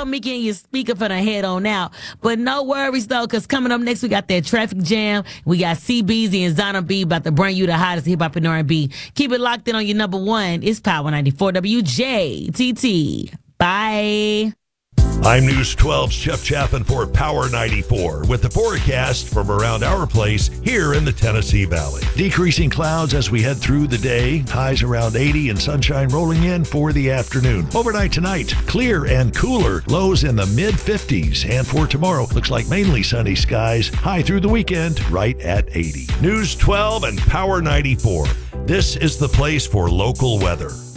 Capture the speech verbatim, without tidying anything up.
tell Mickey and your speaker for the head on out. But no worries, though, because coming up next, we got that traffic jam. We got C B Z and Zana B about to bring you the hottest hip-hop and R and B. Keep it locked in on your number one. It's Power ninety-four W J T T. Bye. I'm News twelve's Jeff Chapin for Power ninety-four with the forecast from around our place here in the Tennessee Valley. Decreasing clouds as we head through the day, highs around eighty and sunshine rolling in for the afternoon. Overnight tonight, clear and cooler, lows in the mid fifties. And for tomorrow, looks like mainly sunny skies, high through the weekend, right at eighty. News twelve and Power ninety-four. This is the place for local weather.